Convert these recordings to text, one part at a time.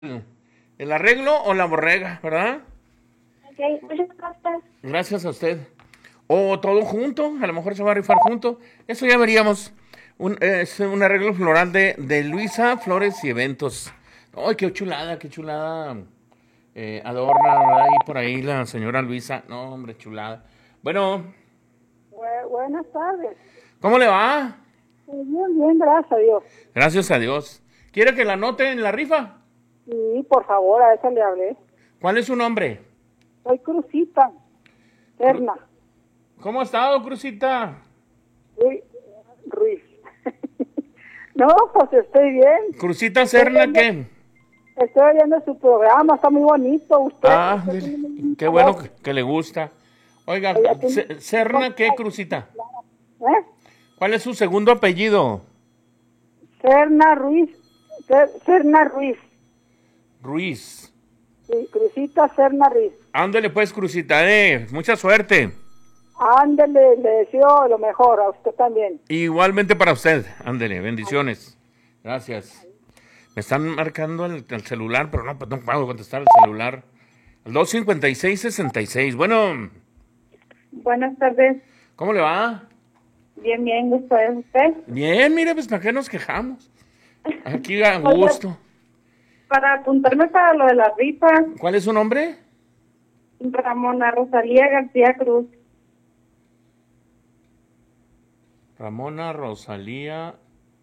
el arreglo o la borrega, ¿verdad? Ok, muchas gracias. Gracias a usted. O todo junto, a lo mejor se va a rifar junto. Eso ya veríamos. Es un arreglo floral de Luisa Flores y Eventos. ¡Ay, qué chulada, qué chulada! Adorna, ¿verdad? Y por ahí la señora Luisa. No, hombre, chulada. Bueno, Buenas tardes. ¿cómo le va? Bien, bien, gracias a Dios. Gracias a Dios. ¿Quiere que la anote en la rifa? Sí, por favor, a esa le hablé. ¿Cuál es su nombre? Soy Crucita, Serna, ¿Cómo ha estado, Crucita? Ruiz. No, pues estoy bien. ¿Crucita Serna qué? Estoy viendo su programa, está muy bonito. Usted tiene muy Qué bonita bueno voz. que le gusta. Oiga, Ella tiene- ¿Serna qué, Crucita? ¿Eh? ¿Cuál es su segundo apellido? Serna Ruiz. Serna Ruiz. Ruiz. Sí, Crucita Serna Ruiz. Ándale pues, Crucita, mucha suerte. Ándele, le deseo lo mejor a usted también. Igualmente para usted, ándale, bendiciones. Gracias. Me están marcando el celular, pero no puedo contestar el celular. El 256-66. Bueno, Buenas tardes. ¿cómo le va? Bien, bien, gusto es usted. Bien, mire, pues ¿para qué nos quejamos? Aquí a gusto. Para apuntarme para lo de la rifa, ¿Cuál es su nombre? Ramona Rosalía García Cruz. Ramona Rosalía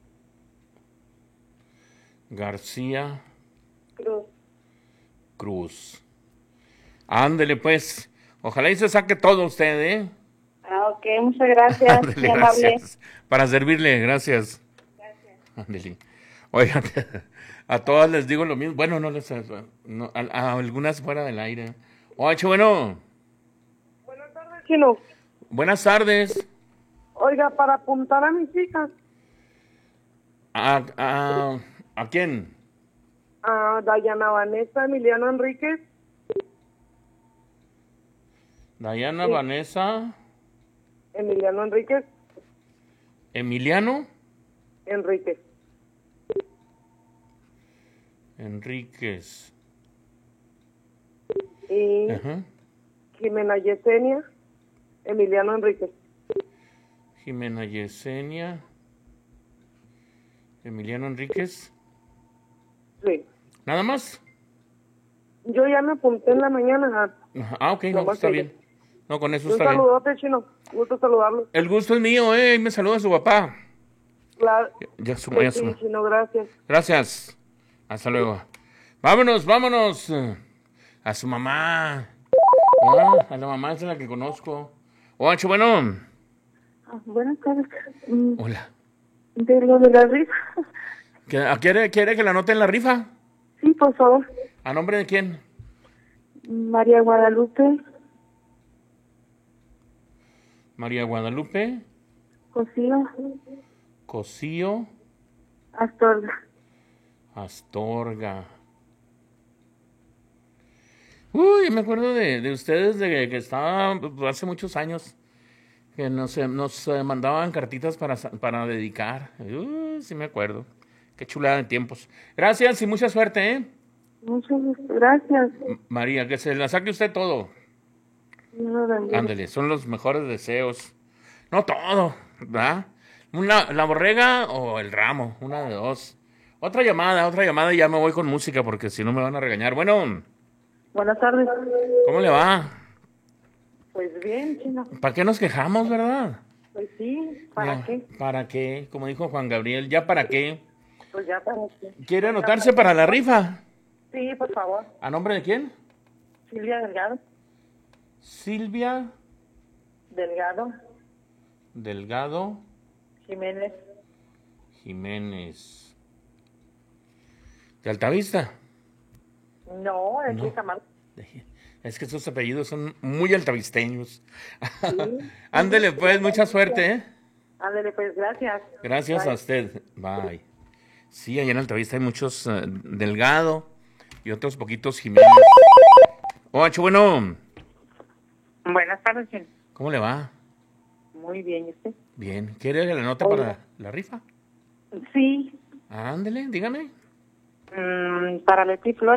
García Cruz. Cruz. Ándele pues. Ojalá y se saque todo usted, ¿eh? Ah, ok, muchas gracias. Ándele, Muy amable. gracias. Para servirle, gracias. Ándele. Oigan, a todas les digo lo mismo. Bueno, no les... No, a algunas fuera del aire. Oye, bueno. Buenas tardes, Chino. Buenas tardes. Oiga, para apuntar a mis hijas, ¿A quién? a Dayana Vanessa Emiliano Enríquez, Dayana, Sí. Vanessa, Emiliano Enríquez, Emiliano, Enríquez. Enríquez. Y Ajá. Jimena Yesenia, Emiliano Enríquez. Jimena Yesenia, Emiliano Enríquez. Sí. ¿Nada más? Yo ya me apunté en la mañana. Ah, ok, no, Nomás está ella. bien. No, con eso Un está bien. saludote, Chino. Gusto saludarlo. El gusto es mío, ahí me saluda su papá. Claro. Ya su, Que ya sí, su- Chino, gracias. Gracias. Hasta luego. Vámonos, vámonos. A su mamá. A la mamá es la que conozco. Oye, bueno. Buenas tardes. Hola. De lo de la rifa. ¿Quiere que la anote en la rifa? Sí, por favor. ¿A nombre de quién? María Guadalupe María Guadalupe Cosío Cosío Astorga. Astorga. Uy, me acuerdo de ustedes de que estaba hace muchos años que nos mandaban cartitas para dedicar. Sí me acuerdo. Qué chulada de tiempos. Gracias y mucha suerte, ¿eh? Muchas gracias. María, que se la saque usted todo. Dios lo bendiga. Ándele, son los mejores deseos. No todo, ¿verdad? La borrega o el ramo, una de dos. Otra llamada y ya me voy con música porque si no me van a regañar. Bueno, Buenas tardes. ¿cómo le va? Pues bien, Chino. ¿Para qué nos quejamos, verdad? Pues sí, ¿para Ya, qué? ¿Para qué? Como dijo Juan Gabriel, ¿ya para qué? Pues ya para qué. ¿Quiere anotarse para la rifa? Sí, por favor. ¿A nombre de quién? Silvia Delgado. Silvia Delgado Delgado Jiménez. Jiménez. ¿De Altavista? No, es No. de Camargo. Es que esos apellidos son muy altavisteños. Ándele pues, mucha suerte, ¿eh? Ándale, pues gracias. Gracias Bye. a usted. Bye. Sí, allá en Altavista hay muchos Delgado y otros poquitos Jiménez. Ocho, bueno, Buenas tardes, Chino. ¿cómo le va? Muy bien, ¿y usted? Bien. ¿Quiere que la nota Hola. para la rifa? Sí, Ándele, dígame. Para Leti Flores.